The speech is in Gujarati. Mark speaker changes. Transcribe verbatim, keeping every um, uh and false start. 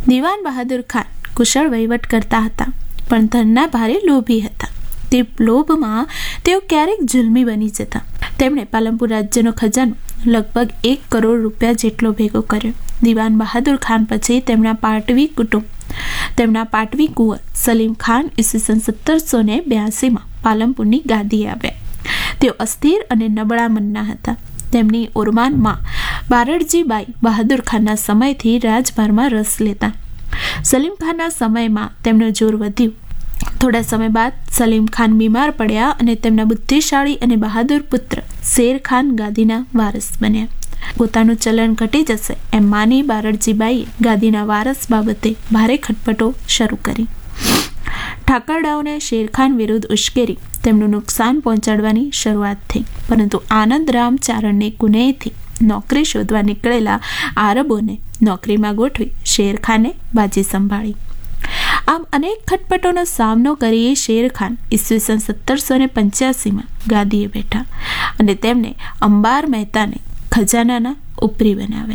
Speaker 1: દિવાન બહાદુર ખાન કુશળ વહીવટ કરતા હતા, પણ ધનના ભારે લોભી હતા. તે લોભમાં તેઓ ક્યારેક જુલ્મી બની જતા. તેમણે પાલનપુર રાજ્યનો ખજાનો લગભગ એક કરોડ રૂપિયા જેટલો ભેગો કર્યો. દિવાન બહાદુર ખાન પછી તેમના પાટવી કુટુંબ તેમના પાટવી કુંવર સલીમ ખાન ઈસવીસન સત્તરસો ને બ્યાસીમાં પાલનપુરની ગાદીએ આવ્યા. તેઓ અસ્થિર અને નબળા મનના હતા. તેમની ઓરમાનમાં બારડજીબાઈ બહાદુર ખાનના સમયથી રાજભારમાં રસ લેતા. સલીમ ખાનના સમયમાં તેમનું જોર વધ્યું. થોડા સમય બાદ સલીમ ખાન બીમાર પડ્યા અને તેમના બુદ્ધિશાળી અને બહાદુર પુત્ર શેર ખાન ગાદીના વારસ બન્યા. પોતાનું ચલણ ઘટી જશે એમ માની બારડજીબાઈએ ગાદીના વારસ બાબતે ભારે ખટપટો શરૂ કરી. ઠાકરડાઓને શેરખાન વિરુદ્ધ ઉશ્કેરી તેમનું નુકસાન પહોંચાડવાની શરૂઆત થઈ. પરંતુ આનંદરામ ચારણની કુનેહથી નોકરી શોધવા નીકળેલા આરબોને નોકરીમાં ગોઠવી શેરખાને બાજી સંભાળી. આમ અનેક ખટપટોનો સામનો કરી શેરખાન ઈસવીસન સત્તરસો ને પંચ્યાસીમાં ગાદીએ બેઠા અને તેમને અંબાર મહેતાને ખજાનાના ઉપરી બનાવ્યા.